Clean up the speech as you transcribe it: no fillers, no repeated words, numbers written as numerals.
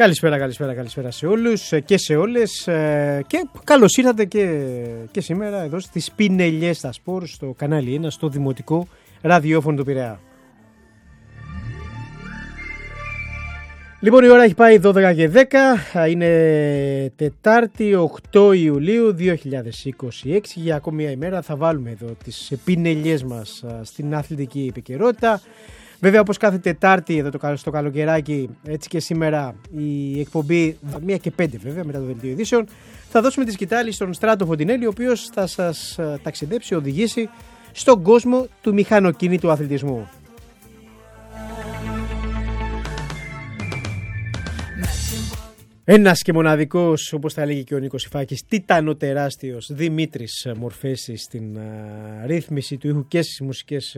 Καλησπέρα σε όλους και σε όλες και καλώς ήρθατε και σήμερα εδώ στις Πινελιές στα Σπορ στο κανάλι 1 στο Δημοτικό Ραδιόφωνο του Πειραιά. Λοιπόν, η ώρα έχει πάει 12 και 10, είναι Τετάρτη 8 Ιουλίου 2026. Για ακόμη μια ημέρα θα βάλουμε εδώ τις πινελιές μας στην αθλητική επικαιρότητα. Βέβαια, όπως κάθε Τετάρτη εδώ στο καλοκαιράκι, έτσι και σήμερα η εκπομπή 1 και 5 βέβαια μετά το δελτίο ειδήσεων, θα δώσουμε τη σκητάλη στον Στράτο Φωτεινέλη, ο οποίος θα σας ταξιδέψει, οδηγήσει στον κόσμο του μηχανοκίνητου αθλητισμού. Ένας και μοναδικός, όπως θα έλεγε και ο Νίκος Ιφάκης, τιτανοτεράστιος Δημήτρης Μορφέσης στην ρύθμιση του ήχου και στις μουσικές